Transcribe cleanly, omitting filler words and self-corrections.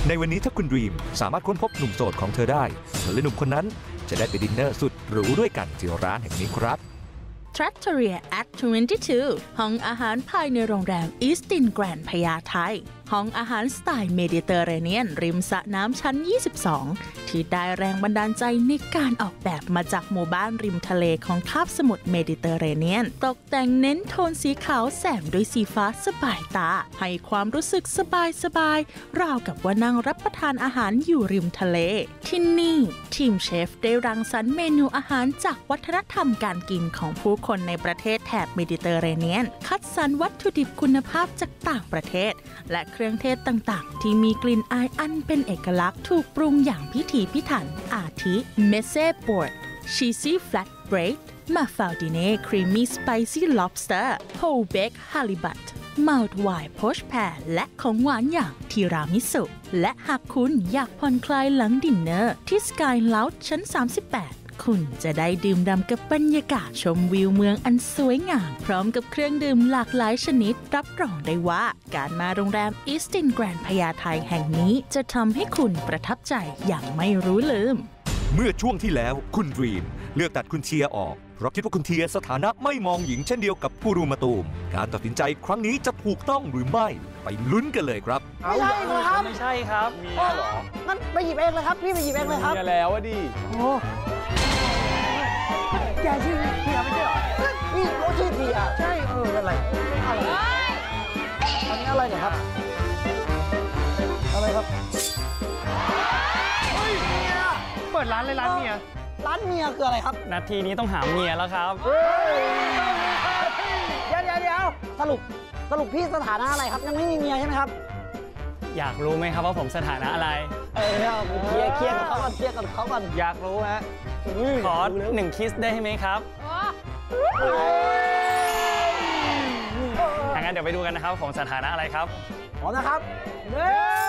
ในวันนี้ถ้าคุณดรีมสามารถค้นพบหนุ่มโสดของเธอได้เธอและหนุ่มคนนั้นจะได้ไปดินเนอร์สุดหรูด้วยกันที่ร้านแห่งนี้ครับ Trattoria at 22 ห้องอาหารภายในโรงแรม Eastin Grand พญาไทห้องอาหารสไตล์เมดิเตอร์เรเนียนริมสระน้ำชั้น 22 ที่ได้แรงบันดาลใจในการออกแบบมาจากหมู่บ้านริมทะเลของคาบสมุทรเมดิเตอร์เรเนียนตกแต่งเน้นโทนสีขาวแสมด้วยสีฟ้าสบายตาให้ความรู้สึกสบายราวกับว่านั่งรับประทานอาหารอยู่ริมทะเลที่นี่ทีมเชฟได้รังสรรค์เมนูอาหารจากวัฒนธรรมการกินของผู้คนในประเทศแถบเมดิเตอร์เรเนียนคัดสรรวัตถุดิบคุณภาพจากต่างประเทศและเครื่องเทศต่างๆที่มีกลิ่นอายอันเป็นเอกลักษณ์ถูกปรุงอย่างพิถีพิถันอาทิเมเซ่บอร์ดชีซี่แฟลตเบรดมาฟาวดิเน่ครีมมี่สไปซี่ล็อบสเตอร์โฮเบกฮาลิบัตมัลต์ไวน์โพชแพรและของหวานอย่างทีรามิสุและหากคุณอยากผ่อนคลายหลังดินเนอร์ที่สกายเลาจ์ชั้น 38คุณจะได้ดื่มด่ำกับบรรยากาศชมวิวเมืองอันสวยงามพร้อมกับเครื่องดื่มหลากหลายชนิดรับรองได้ว่าการมาโรงแรมอีสตินแกรนด์พญาไทแห่งนี้จะทำให้คุณประทับใจอย่างไม่รู้ลืมเมื่อช่วงที่แล้วคุณดรีมเลือกตัดคุณเทียออกเพราะคิดว่าคุณเทียสถานะไม่มองหญิงเช่นเดียวกับกูรูมาตูมการตัดสินใจครั้งนี้จะถูกต้องหรือไม่ไปลุ้นกันเลยครับไม่ใช่ครับไม่ใช่ครับเมียเหรองั้นไปหยิบเองเลยครับพี่ไปหยิบเองเลยครับเมียแล้วอะดิโอ้แกชื่อเทียไม่ใช่เหรอนี่โอ้ชื่อเทียใช่อะไรอันนี้อะไรเนี่ยครับอะไรครับเมียเปิดร้านเลยร้านเมียคืออะไรครับนาทีนี้ต้องหาเมียแล้วครับเดี๋ยวสรุปพี่สถานะอะไรครับยังไม่มีเมียใช่ไหมครับอยากรู้ไหมครับว่าผมสถานะอะไรเคลียร์กับเขาก่อนอยากรู้ฮะขอ1 คิสได้ไหมครับถ้างั้นเดี๋ยวไปดูกันนะครับผมสถานะอะไรครับพร้อมนะครับ